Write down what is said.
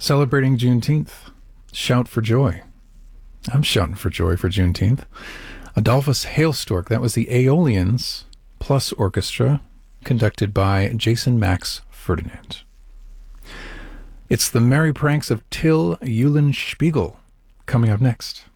Celebrating Juneteenth. Shout for joy. I'm shouting for joy for Juneteenth. Adolphus Hailstork, that was the Aeolians plus orchestra, conducted by Jason Max Ferdinand. It's the Merry Pranks of Till Eulenspiegel coming up next.